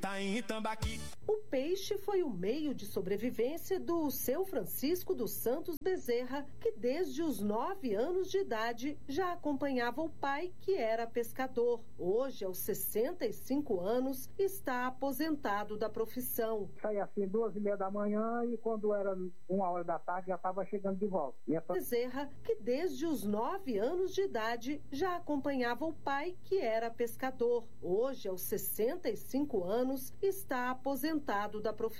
tá em Itambaqui. O peixe foi o meio de sobrevivência do seu Francisco dos Santos Bezerra, que desde os 9 anos de idade já acompanhava o pai, que era pescador. Hoje, aos 65 anos, está aposentado da profissão. Saía assim 2h30 da manhã e quando era 1h da tarde já estava chegando de volta. Bezerra, que desde os 9 anos de idade já acompanhava o pai, que era pescador. Hoje, aos 65 anos, está aposentado da profissão.